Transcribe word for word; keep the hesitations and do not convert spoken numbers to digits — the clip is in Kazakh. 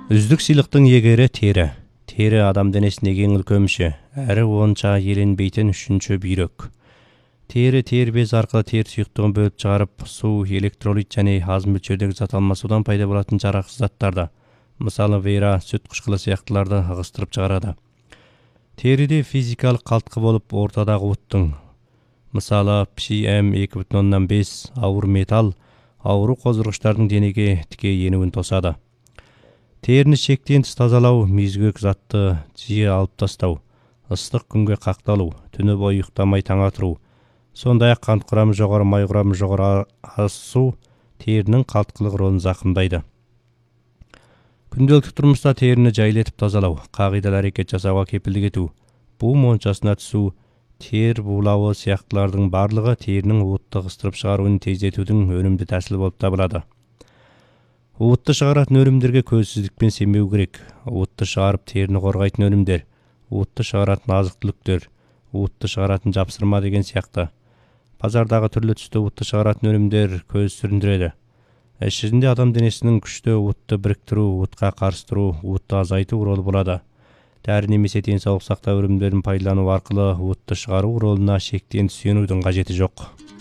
Үздік сыйлықтың егері тері. Тері адам денесіндегі ең үлкен мүше, әрі онша еленбейтін үшінші бүйрек. Тері тер без арқылы тер сұйықтығын бөліп шығарып, су, электролит және аз мөлшердегі зат алмасудан пайда болатын жарақсыз заттарды, мысалы вейра, сүт қышқылы сияқтыларды ығыстырып шығарады. Теріде физикалық қалтқы болып ортадағы оттың, мысалы пи эм екі бүтін оннан бес ауыр металл, ауру қоздырғыштардың денеге тіке енуін тосады. Теріні шектен тыс тазалау, мүйізгек затты жиі алып тастау, ыстық күнге қақталу, түні бойы ұйықтамай таң атыру, сондай-ақ қант құрамы жоғары, май құрамы жоғары асу терінің қалтқылық ролын зақымдайды. Күнделікті тұрмыста теріні жайлетіп тазалау, қағидалы әрекет жасауға кепілдік ету, бу моншасына түсу, тер булауы сияқтылардың барлығы терінің уытты ығыстырып шығаруын тездетудің өнімді тәсілі болып табылады. Уытты шығаратын өнімдерге көзсіздікпен сенбеу керек. Уытты шығарып теріні қорғайтын өнімдер, уытты шығаратын азық-түліктер, уытты шығаратын жапсырма деген сияқты. Базардағы түрлі түсті уытты шығаратын өнімдер көз сүріндіреді. Іс жүзінде адам денесінің күшті уытты біріктіру, уытқа қарсы тұру, уытты азайту ролы болады. Дәрі немесе денсаулық сақтау өнімдерін пайдалану арқылы уытты шығару ролына шектен сүйенудің қажеті жоқ.